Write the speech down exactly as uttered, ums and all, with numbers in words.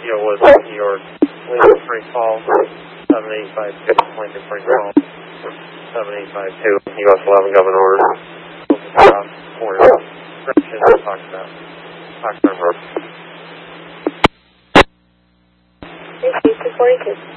deal with New York. Lincoln Spring Call, seven eight five two. Lincoln Spring Call, seven eight five two. U S eleven Governor Order. South Florida. Direction talk about. Talk about road. two forty-two.